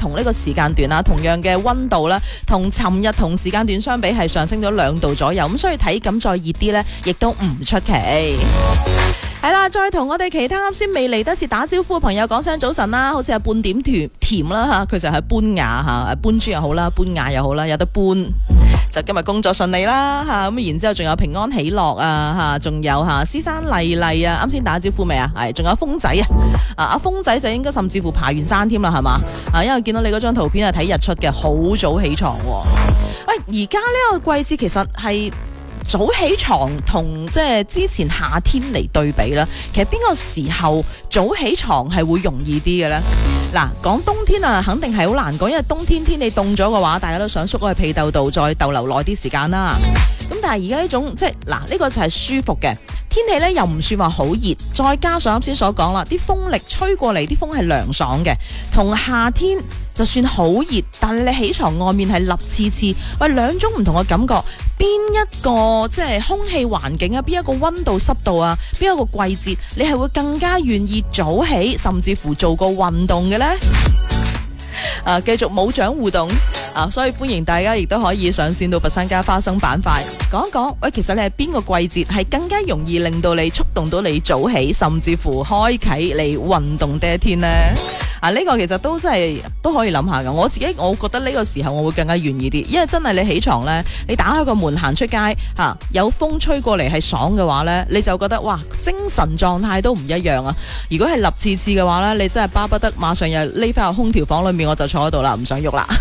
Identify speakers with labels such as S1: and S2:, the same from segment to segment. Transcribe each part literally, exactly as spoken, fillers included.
S1: 同呢個時間段啊，同樣嘅溫度啦，同尋日同時間段相比係上升咗兩度左右，咁所以體感再熱啲呢，亦都唔出奇。係啦，再同我哋其他啱先未嚟得切打招呼嘅朋友講聲早晨啦，好似係半點甜甜啦吓，佢就係搬雅吓，搬磚又好啦，搬雅又好啦，有得搬就今日工作順利啦吓，咁然之後仲有平安喜樂啊吓，仲有吓師生麗麗啊，啱先打招呼未啊？係，仲有風仔啊，啊阿風仔就應該甚至乎爬完山添啦，係嘛？啊，因為見到你嗰張圖片係睇日出嘅，好早起床。喂，而家呢個季節其實係。早起床同即係之前夏天嚟對比啦，其實邊個時候早起床係會容易啲嘅呢？嗱，講冬天啊，肯定係好難講，因為冬天天氣凍咗嘅話，大家都想縮喺被竇度再逗留耐啲時間啦。咁但係而家呢種即係嗱，呢個就係舒服嘅天氣呢，又唔算話好熱，再加上啱先所講啦，啲風力吹過嚟，啲風係涼爽嘅，同夏天就算好熱，但係你起床外面係立刺刺，喂，兩種唔同嘅感覺，邊一個即係空氣環境啊，邊一個溫度濕度啊，邊一個季節，你係會更加願意早起，甚至乎做個運動嘅呢？啊，繼續冇獎互動啊，所以歡迎大家亦都可以上線到佛山家花生板塊講一講，喂，其實你係邊個季節係更加容易令到你觸動到你早起，甚至乎開啟你運動的一天呢？啊，呢、這個其實都真係都可以諗下噶。我自己我覺得呢個時候我會更加願意啲，因為真係你起床呢，你打開個門行出街吓、啊，有風吹過嚟係爽嘅話呢，你就覺得哇，精神狀態都唔一樣啊！如果係立刺刺嘅話呢，你真係巴不得馬上又匿翻個空調房裏面，我就坐喺度啦，唔想喐啦。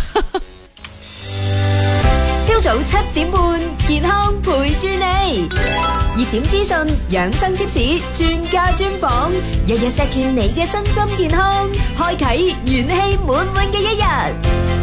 S2: 朝早七點半，健康陪住你，熱點資訊、養生貼士、專家專訪，日日錫住你嘅身心健康，開啟元氣滿滿嘅一日。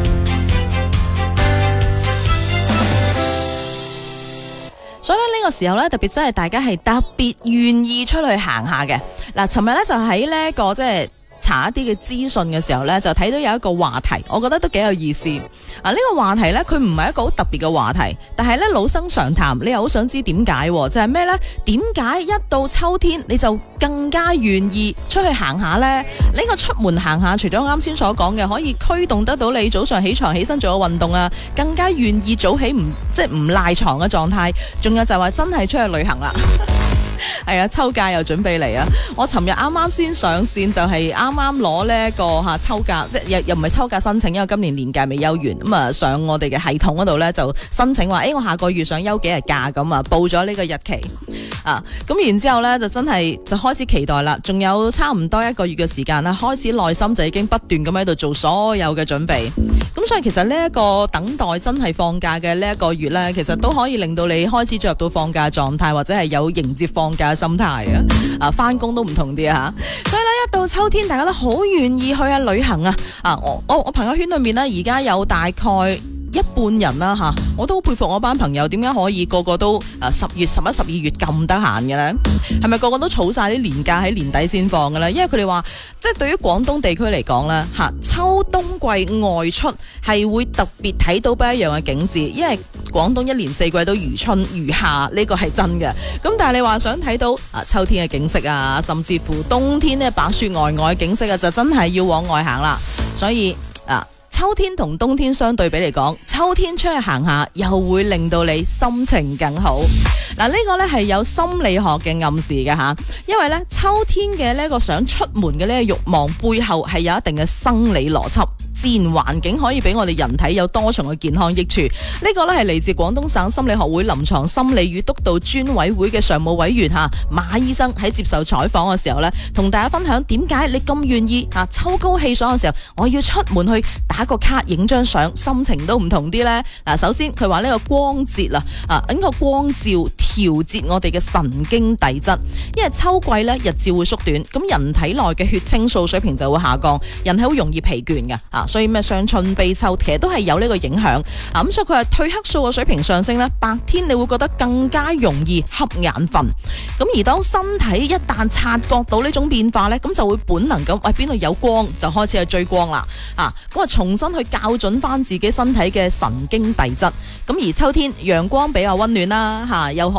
S1: 所以呢個時候咧，特別真係大家係特別願意出去行下嘅。嗱，尋日咧就喺呢一個即係查一啲嘅資訊嘅時候呢，就睇到有一個話題，我覺得都幾有意思。啊，呢個話題呢，佢唔係一個好特別嘅話題，但係呢，老生常談，你又好想知點解？就係咩呢？點解一到秋天你就更加願意出去行下呢？呢個出門行下，除咗啱先所講嘅，可以驅動得到你早上起床起身做個運動啊，更加願意早起唔即係唔賴床嘅狀態，仲有就係話真係出去旅行啦。係啊，秋假又準備嚟啊！我尋日啱啱先上線，就係啱啱攞呢一個吓秋假，即係又又唔係秋假申請，因為今年年假未休完，咁啊上我哋嘅系統嗰度呢，就申請話，誒、欸、我下個月想休幾日假，咁啊報咗呢個日期啊，咁然之後呢就真係就開始期待啦，仲有差唔多一個月嘅時間啦，開始內心就已經不斷咁喺度做所有嘅準備，咁所以其實呢一個等待真係放假嘅呢一個月呢，其實都可以令到你開始進入到放假狀態，或者係有迎接放假嘅心態啊！啊，翻工都唔同啲啊，所以咧一到秋天，大家都好願意去下旅行啊！啊，我我我朋友圈裏面呢，而家有大概一半人啦吓，我都好佩服我班朋友點解可以個個都誒十月、十一、十二月咁得閒嘅呢？係咪個個都儲晒啲年假喺年底先放嘅呢？因為佢哋話，即係對於廣東地區嚟講呢，吓秋冬季外出係會特別睇到不一樣嘅景致，因為廣東一年四季都如春如夏，呢個係真嘅。咁但係你話想睇到啊秋天嘅景色啊，甚至乎冬天呢白雪皚皚嘅景色啊，就真係要往外行啦。所以啊。秋天同冬天相對比嚟講，秋天出去行下又會令到你心情更好。嗱，呢個呢係有心理學嘅暗示嘅吓，因為呢秋天嘅呢個想出門嘅呢個慾望背後係有一定嘅生理邏輯。自然環境可以俾我哋人體有多重嘅健康益處，呢個呢係嚟自廣東省心理學會臨床心理與督導專委會嘅常務委員吓馬醫生喺接受採訪嘅時候呢，同大家分享點解你咁願意吓秋高氣爽嘅時候，我要出門去打個卡影張相，心情都唔同啲呢。嗱，首先佢話呢個光節啊，啊呢個光照調節我哋嘅神經遞質，因為秋季呢日照會縮短，咁人體內嘅血清素水平就會下降，人係好容易疲倦嘅啊。所以咩傷春悲秋其實都係有呢個影響啊，咁所以佢係褪黑素嘅水平上升咧，白天你會覺得更加容易瞌眼瞓，咁而當身體一旦察覺到呢種變化咧，咁就會本能咁喂邊度有光就開始去追光啦啊，咁啊重新去校準翻自己身體嘅神經遞質，咁而秋天陽光比較溫暖啦吓，又可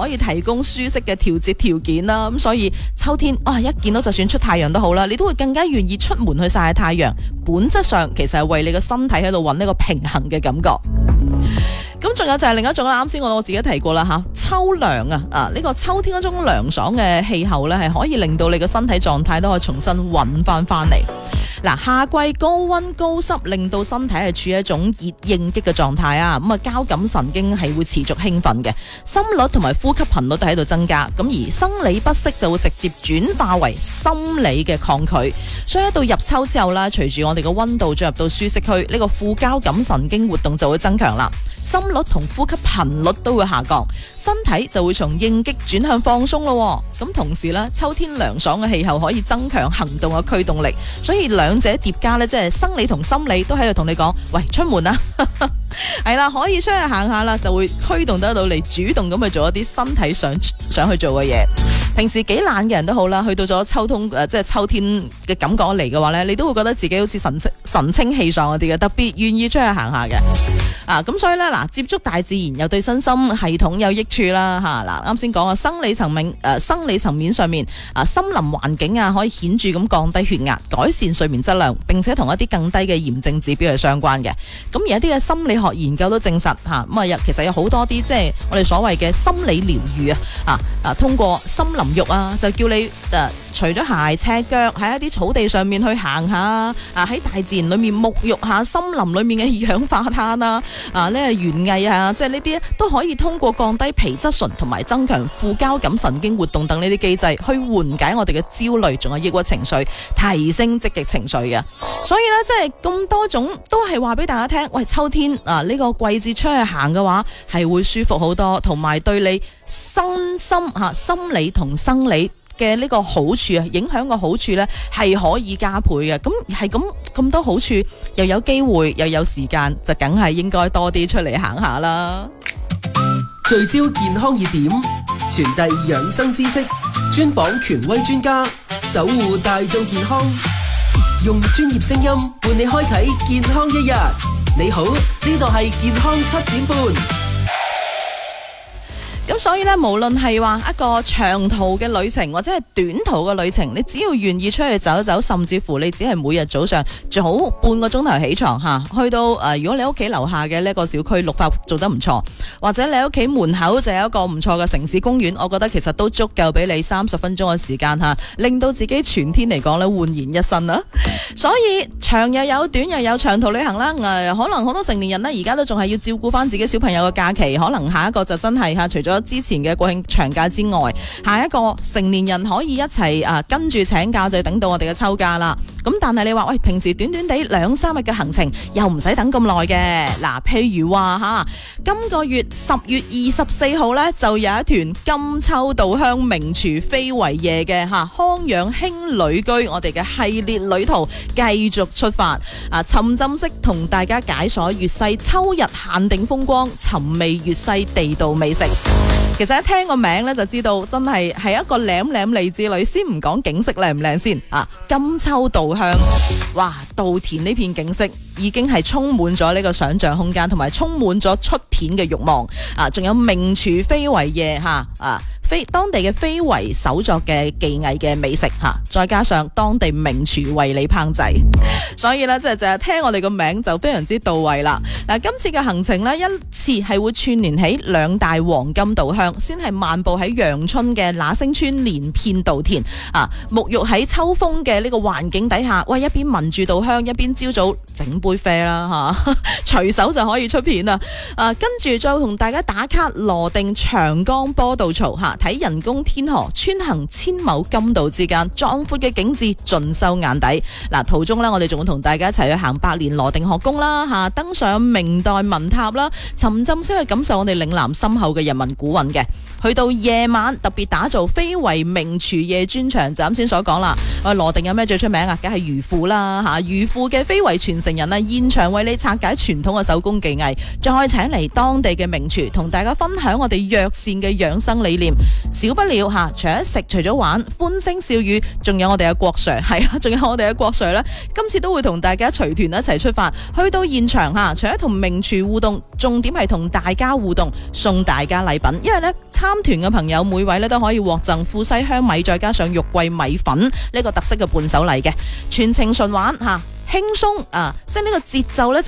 S1: 可以提供舒適嘅調節條件啦。咁所以秋天哇，一見到就算出太陽都好啦，你都會更加願意出門去曬下太陽。本質上其實係為你個身體喺度揾呢個平衡嘅感覺。咁仲有就係另一種啦，啱先我我自己提過啦吓，秋涼啊，啊呢個秋天嗰種涼爽嘅氣候呢，係可以令到你個身體狀態都可以重新揾翻翻嚟。嗱，夏季高溫高濕令到身體係處於一種熱應激嘅狀態啊，咁啊交感神經係會持續興奮嘅，心率同埋呼吸頻率都喺度增加，咁而生理不適就會直接轉化為心理嘅抗拒，所以一到入秋之後啦，隨住我哋嘅溫度進入到舒適區，呢個副交感神經活動就會增強啦，心率同呼吸頻率都會下降，身體就會從應激轉向放鬆咯。咁同時呢，秋天涼爽嘅氣候可以增強行動嘅驅動力，所以兩者疊加呢，即係生理同心理都喺度同你講，喂，出門啦，係啦，可以出去行下啦，就會驅動得到你主動咁去做一啲身體想想去做嘅嘢。平時幾懶嘅人都好啦，去到咗秋冬誒、呃，即係秋天嘅感覺嚟嘅話呢，你都會覺得自己好似神清神清氣爽嗰啲嘅，特別願意出去行下嘅。啊，咁所以咧，嗱，接觸大自然又對身心系統有益處啦，吓、啊，嗱，啱先講啊，生理層面誒、呃，生理層面上面啊，森林環境啊，可以顯著咁降低血壓，改善睡眠質量，並且同一啲更低嘅炎症指標係相關嘅。咁而一啲嘅心理學研究都證實吓，咁啊，有其實有好多啲即係我哋所謂嘅心理療愈啊，啊啊，通過森林浴啊，就叫你誒、啊，除咗鞋赤腳喺一啲草地上面去行下，啊喺大自然裏面沐浴下森林裏面嘅氧化碳啊。啊！呢個園藝啊，即係呢啲都可以通過降低皮質醇同埋增強副交感神經活動等呢啲機制，去緩解我哋嘅焦慮，仲有抑鬱情緒，提升積極情緒嘅。所以呢，即係咁多種都係話俾大家聽，喂，秋天啊呢個季節出去行嘅話，係會舒服好多，同埋對你身心吓心理同生理嘅呢個好處啊，影響嘅好處呢係可以加倍嘅。咁係咁咁多好處，又有機會又有時間，就梗係應該多啲出嚟行下啦。
S3: 聚焦健康熱點，傳遞養生知識，專訪權威專家，守護大眾健康，用專業聲音伴你開啟健康一日。你好，呢度係健康七點半。
S1: 咁所以咧，無論係話一個長途嘅旅程或者係短途嘅旅程，你只要願意出去走一走，甚至乎你只係每日早上早半個鐘頭起床吓，去到誒、呃，如果你屋企樓下嘅呢個小區綠化做得唔錯，或者你屋企門口就有一個唔錯嘅城市公園，我覺得其實都足夠俾你三十分鐘嘅時間吓，令到自己全天嚟講咧煥然一新啦。所以長又有，短又有，長途旅行啦，誒、呃，可能好多成年人呢，而家都仲係要照顧翻自己小朋友嘅假期，可能下一個就真係吓，除咗之前嘅國慶長假之外，下一個成年人可以一齊啊跟住請假，就等到我哋嘅秋假啦。咁但係你話喂，平時短短地兩三日嘅行程又唔使等咁耐嘅。嗱，譬如話吓，今個月十月二十四號呢，就有一團金秋稻香名廚非遺夜嘅吓康養輕旅居，我哋嘅系列旅途繼續出發啊！沉浸式同大家解鎖粵西秋日限定風光，尋味粵西地道美食。其實一聽個名咧就知道，真係係一個舐舐脷之旅。先唔講景色靚唔靚先啊，金秋稻香，哇！稻田呢片景色已經係充滿咗呢個想象空間，同埋充滿咗出片嘅慾望啊！仲有名廚非遺夜吓啊！非當地嘅非遺手作嘅技藝嘅美食吓，再加上當地名廚為你烹製，所以呢，即係就係聽我哋個名就非常之到位啦。嗱，今次嘅行程呢，一次係會串聯起兩大黃金稻香，先係漫步喺陽春嘅那星村連片稻田啊，沐浴喺秋風嘅呢個環境底下，喂，一邊聞住稻香，一邊朝早整杯啡啦吓，隨手就可以出片啦。啊，跟住再同大家打卡羅定長江波稻槽吓。睇人工天河穿行千畝金道之間，壯闊嘅景致盡收眼底。嗱，途中呢，我哋仲會同大家一齊去行百年羅定學宮啦，吓登上明代文塔啦，沉浸式去感受我哋嶺南深厚嘅人文古韻嘅。去到夜晚特別打造非遺名廚夜專場，就啱先所講啦。我羅定有咩最出名啊？梗係魚腐啦吓，魚腐嘅非遺傳承人啊，現場為你拆解傳統嘅手工技藝，再請嚟當地嘅名廚同大家分享我哋藥膳嘅養生理念。 少不了吓，除咗食，除咗玩，歡聲笑語，仲有我哋嘅郭 Sir， 係啊，仲有我哋嘅郭 Sir 咧，今次都會同大家隨團一齊出發，去到現場吓，除咗同名廚互動，重點係同大家互動，送大家禮品，因為咧參團嘅朋友每位咧都可以獲贈富西香米，再加上肉桂米粉呢個特色嘅伴手禮嘅，全程順玩吓，輕鬆啊，即係呢個節奏咧。